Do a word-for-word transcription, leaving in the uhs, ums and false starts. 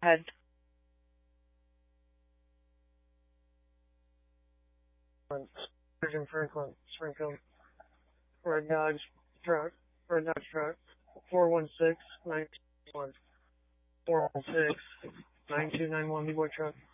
Head. Virgin Franklin, Springfield. Red Dodge truck. Red Dodge truck. Four one six nine two one. Four one six nine two nine one. B boy truck.